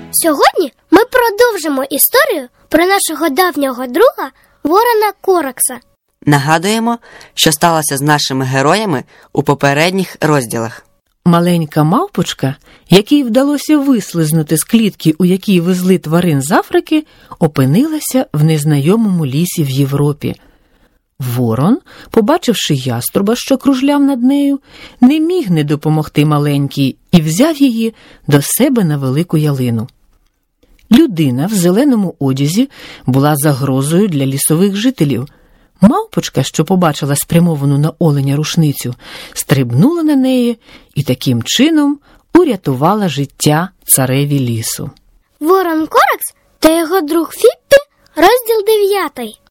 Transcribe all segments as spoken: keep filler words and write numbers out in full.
Сьогодні ми продовжимо історію про нашого давнього друга Ворона Коракса. Нагадуємо, що сталося з нашими героями у попередніх розділах. Маленька мавпочка, якій вдалося вислизнути з клітки, у якій везли тварин з Африки, опинилася в незнайомому лісі в Європі. Ворон, побачивши яструба, що кружляв над нею, не міг не допомогти маленькій і взяв її до себе на велику ялину. Людина в зеленому одязі була загрозою для лісових жителів. Мавпочка, що побачила спрямовану на оленя рушницю, стрибнула на неї і таким чином урятувала життя цареві лісу. Ворон Коракс та його друг Фіппі, розділ дев'ятий.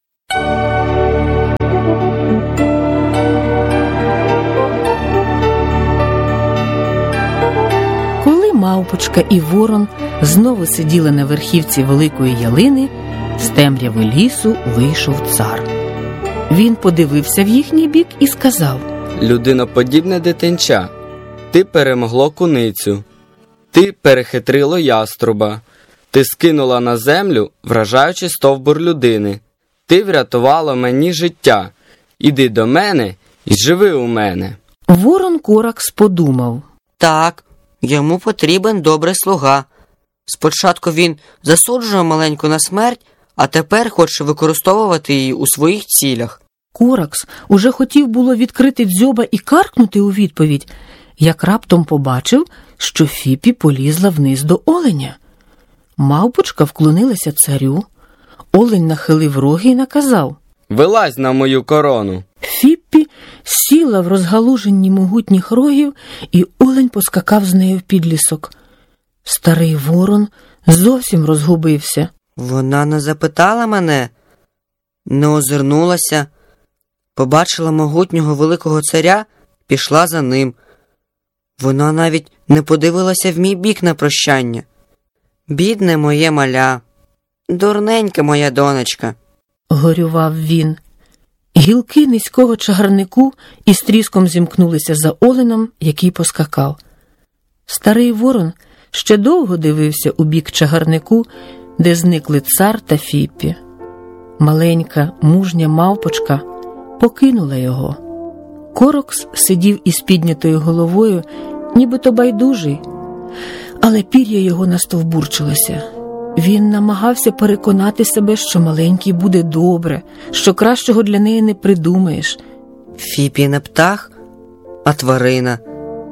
Коли мавпочка і ворон знову сиділи на верхівці великої ялини, з темряви лісу вийшов цар. Він подивився в їхній бік і сказав: «Людиноподібне дитинча, ти перемогло куницю, ти перехитрило яструба, ти скинула на землю, вражаючи стовбур людини, ти врятувала мені життя, іди до мене і живи у мене». Ворон Коракс подумав: Так, йому потрібен добрий слуга. Спочатку він засуджував маленьку на смерть, а тепер хоче використовувати її у своїх цілях. Коракс уже хотів було відкрити дзьоба і каркнути у відповідь, як раптом побачив, що Фіппі полізла вниз до оленя. Мавпочка вклонилася царю, олень нахилив роги і наказав: «Вилазь на мою корону». Фіппі сіла в розгалуженні могутніх рогів, і олень поскакав з нею в підлісок. Старий ворон зовсім розгубився. Вона не запитала мене, не озирнулася, побачила могутнього великого царя, пішла за ним. Вона навіть не подивилася в мій бік на прощання. Бідне моє маля, дурненька моя донечка. Горював він. Гілки низького чагарнику із тріском зімкнулися за оленом, який поскакав. Старий ворон ще довго дивився у бік чагарнику, де зникли цар та Фіппі. Маленька, мужня мавпочка покинула його. Коракс сидів із піднятою головою, нібито байдужий, але пір'я його настовбурчилося. Він намагався переконати себе, що маленький буде добре, що кращого для неї не придумаєш. Фіппі не птах, а тварина.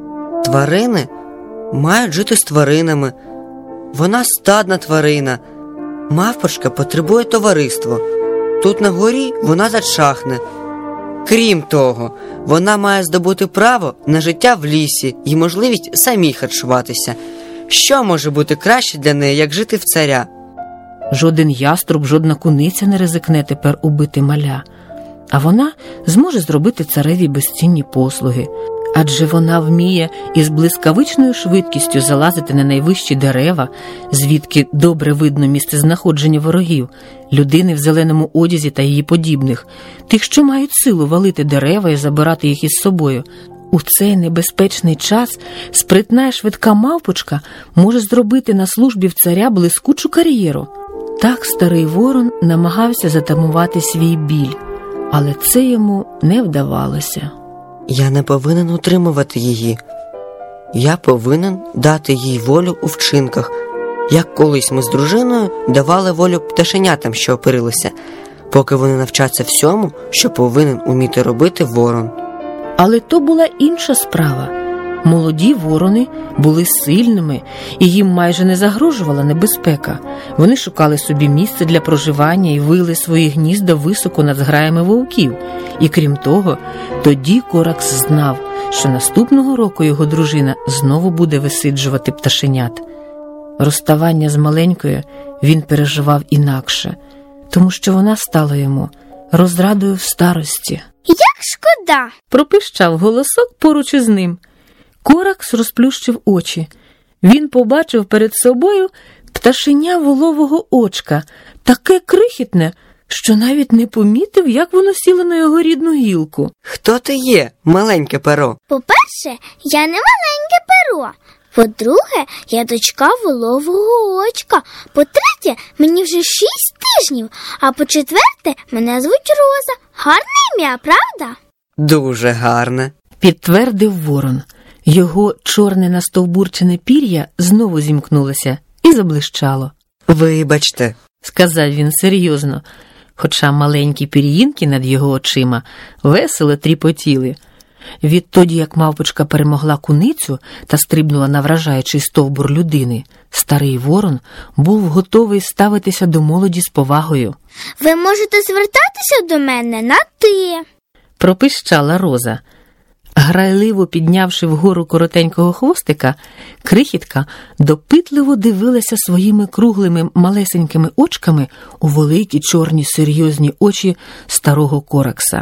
Тварини мають жити з тваринами. Вона стадна тварина. Мавпочка потребує товариства. Тут на горі вона зачахне. Крім того, вона має здобути право на життя в лісі і можливість самій харчуватися. Що може бути краще для неї, як жити в царя? Жоден яструб, жодна куниця не ризикне тепер убити маля. А вона зможе зробити цареві безцінні послуги. Адже вона вміє із блискавичною швидкістю залазити на найвищі дерева, звідки добре видно місцезнаходження ворогів, людини в зеленому одязі та її подібних, тих, що мають силу валити дерева і забирати їх із собою. У цей небезпечний час спритна і швидка мавпочка може зробити на службі в царя блискучу кар'єру. Так старий ворон намагався затамувати свій біль, але це йому не вдавалося. Я не повинен утримувати її. Я повинен дати їй волю у вчинках, як колись ми з дружиною давали волю пташенятам, що оперилися, поки вони навчаться всьому, що повинен уміти робити ворон. Але то була інша справа. Молоді ворони були сильними, і їм майже не загрожувала небезпека. Вони шукали собі місце для проживання і вили свої гнізда високо над зграями вовків. І крім того, тоді Коракс знав, що наступного року його дружина знову буде висиджувати пташенят. Розставання з маленькою він переживав інакше, тому що вона стала йому розрадою в старості. Як шкода! Пропищав голосок поруч із ним. Коракс розплющив очі. Він побачив перед собою пташеня волового очка, таке крихітне, що навіть не помітив, як воно сіло на його рідну гілку. Хто ти є, маленьке перо? По-перше, я не маленьке перо. По-друге, я дочка волового очка. По-третє, мені вже шість тижнів. А по-четверте, мене звуть Роза. Гарне ім'я, правда? Дуже гарне. Підтвердив ворон. Його чорне настовбурчене пір'я знову зімкнулося і заблищало. Вибачте. Сказав він серйозно, хоча маленькі пір'їнки над його очима весело тріпотіли. Відтоді, як мавпочка перемогла куницю та стрибнула на вражаючий стовбур людини, старий ворон був готовий ставитися до молоді з повагою. Ви можете звертатися до мене на «ти». Пропищала Роза. Грайливо піднявши вгору коротенького хвостика, крихітка допитливо дивилася своїми круглими малесенькими очками у великі чорні серйозні очі старого Коракса.